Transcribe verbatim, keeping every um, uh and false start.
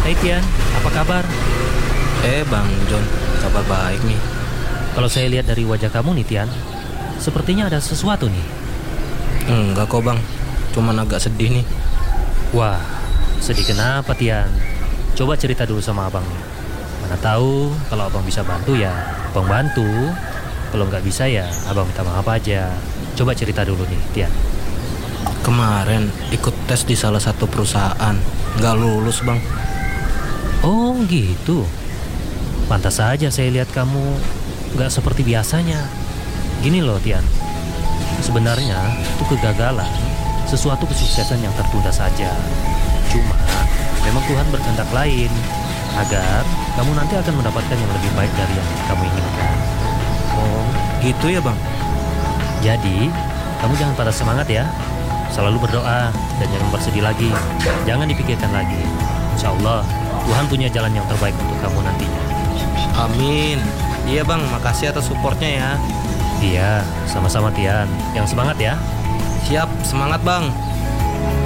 Hai Tian, apa kabar? Eh Bang John, kabar baik nih. Kalau saya lihat dari wajah kamu nih Tian, sepertinya ada sesuatu nih. Enggak kok Bang, cuman agak sedih nih. Wah, sedih kenapa Tian? Coba cerita dulu sama abang nih. Mana tahu kalau abang bisa bantu ya abang bantu. Kalau nggak bisa ya abang minta maaf aja. Coba cerita dulu nih Tian. Kemarin ikut tes di salah satu perusahaan, nggak lulus Bang. Oh gitu. Pantas saja saya lihat kamu nggak seperti biasanya. Gini loh Tian, sebenarnya itu kegagalan, sesuatu kesuksesan yang tertunda saja. Cuma memang Tuhan berkehendak lain agar kamu nanti akan mendapatkan yang lebih baik dari yang kamu inginkan. Oh gitu ya Bang. Jadi kamu jangan patah semangat ya. Selalu berdoa dan jangan bersedih lagi. Jangan dipikirkan lagi. Insya Allah Tuhan punya jalan yang terbaik untuk kamu nantinya. Amin. Iya Bang, makasih atas supportnya ya. Iya, sama-sama Tian. Yang semangat ya. Siap, semangat Bang.